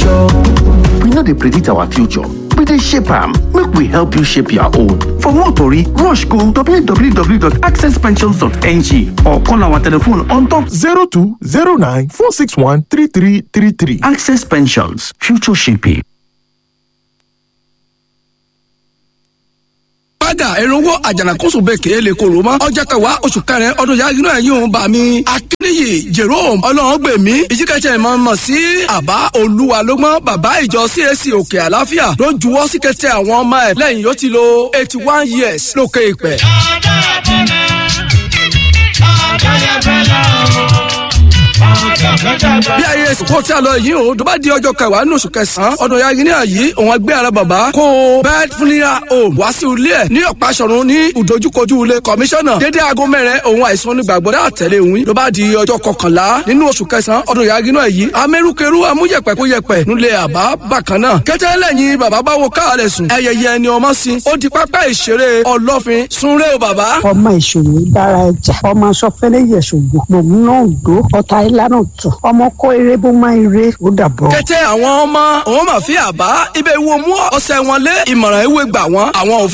We no dey predict our future, we dey shape am. Make we help you shape your own. For more tori, rush go www.accesspensions.ng or call our telephone on top 0209 461 3333. Access Pensions, future shaping. Padà èrònwó àjànàkóso bẹ́ẹ̀ kéé lè kóró mọ́. Ọjọ́ kẹwàá oṣù kẹrin ọdún yá inú ẹ̀yìn òun bá mi. Akíníyì Jerome Ọlọ́rungbèmí ìjíkẹ́jẹ́ ìmọ̀ sí àbá Olúwalógbọ́n bàbá ìjọ CAC Òkè Àlàáfíà ló ń juwọ́ sí kẹ́tẹ́ àwọn ọmọ ẹ̀ lẹ́yìn yóò ti lo 81 years lókè ìpẹ́. Bí ayé ìsìnkú tí a lọ yìí o tó bá di ọjọ́ kẹwàá ní oṣù kẹsàn-án ọdún yagi ní àyí òun ẹgbẹ́ ara bàbá kó bed funeral home wá sí ilé ẹ̀ ní Ọ̀pá-Ṣọ̀run ní ìdojúkojú ilé kọmíṣánná dédé aago mẹ́rin òun àìsàn onígbàgbọ́dá àtẹ̀lé òun tó bá di ọjọ́ kọkànlá nínú oṣù kẹsàn-án ọdún yagi ní àyí amẹ́rúkẹrú amúyẹ̀pẹ̀ kó yẹpẹ̀ nílé àbá bákan náà kẹ́tẹ́ lẹ́yìn bàbá báwo káàlẹ̀ sùn ẹyẹyẹ ni ọmọ sí ó di pápá ìṣeré Ọlọ́fin súnré o bàbá. ọmọ ìṣòro dára ẹja ọmọ sọfẹ́lẹ́ yẹ̀ṣògbò mòmúnà òdó ọ̀tá ìlànà tó ọmọ kó eré bó máa eré ó dàbọ̀. kẹ́tẹ́ àwọn ọmọ òun máa fi àbá ibẹ̀ wo mú ọ̀sẹ̀ wọn lé ìmọ̀ràn ewé gbà wọ́n àwọn